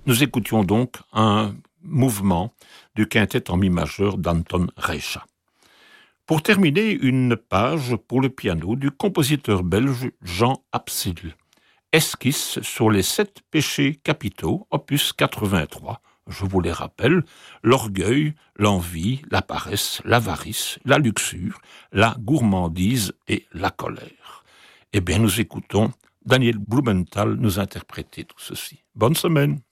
Nous écoutions donc un mouvement du quintet en mi majeur d'Anton Reicha. Pour terminer, une page pour le piano du compositeur belge Jean Absil. Esquisse sur les 7 péchés capitaux, opus 83. Je vous les rappelle, l'orgueil, l'envie, la paresse, l'avarice, la luxure, la gourmandise et la colère. Eh bien, nous écoutons Daniel Blumenthal nous interpréter tout ceci. Bonne semaine.